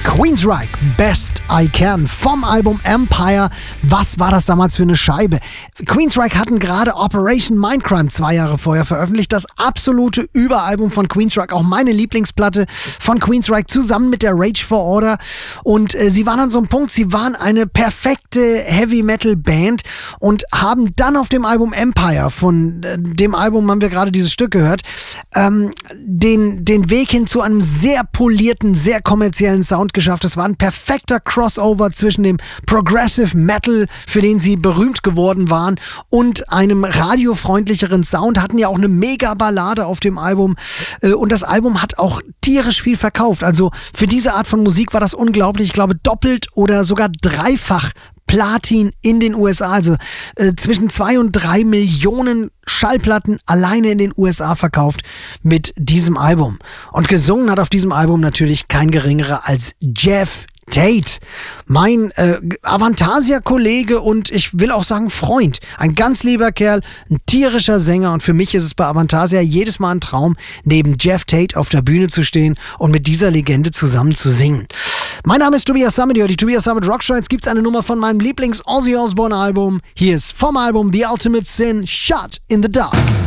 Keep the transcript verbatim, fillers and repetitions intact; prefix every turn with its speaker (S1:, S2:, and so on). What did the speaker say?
S1: Queensryche, Best I Can vom Album Empire. Was war das damals für eine Scheibe? Queensryche hatten gerade Operation Mindcrime zwei Jahre vorher veröffentlicht. Das absolute Überalbum von Queensryche, auch meine Lieblingsplatte von Queensryche, zusammen mit der Rage for Order. Und äh, sie waren an so einem Punkt, sie waren eine perfekte Heavy-Metal-Band und haben dann auf dem Album Empire, von äh, dem Album haben wir gerade dieses Stück gehört, ähm, den, den Weg hin zu einem sehr polierten, sehr kommerziellen Sound geschafft. Es war ein perfekter Crossover zwischen dem Progressive Metal, für den sie berühmt geworden waren, und einem radiofreundlicheren Sound. Hatten ja auch eine Mega-Ballade auf dem Album, und das Album hat auch tierisch viel verkauft. Also für diese Art von Musik war das unglaublich. Ich glaube doppelt oder sogar dreifach Platin in den U S A, also äh, zwischen zwei und drei Millionen Schallplatten alleine in den U S A verkauft mit diesem Album. Und gesungen hat auf diesem Album natürlich kein geringerer als Geoff Tate, mein äh, Avantasia-Kollege und ich will auch sagen Freund. Ein ganz lieber Kerl, ein tierischer Sänger, und für mich ist es bei Avantasia jedes Mal ein Traum, neben Geoff Tate auf der Bühne zu stehen und mit dieser Legende zusammen zu singen. Mein Name ist Tobias Sammet, die Tobias Sammet Rockshow. Jetzt gibt es eine Nummer von meinem Lieblings-Ozzy Osbourne-Album. Hier ist vom Album The Ultimate Sin, Shot in the Dark.